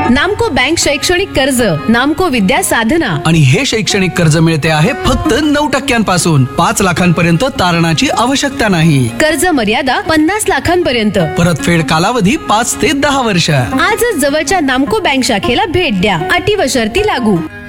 नामको बँक शैक्षणिक कर्ज, नामको विद्या साधना. आणि हे शैक्षणिक कर्ज मिळते आहे फक्त 9% 5 लाखांपर्यंत तारणाची आवश्यकता नाही. कर्ज मर्यादा 50 लाखांपर्यंत. परतफेड कालावधी 5 ते 10 वर्ष. आजच जवळच्या नामको बँक शाखेला भेट द्या. अटी व शर्ती लागू.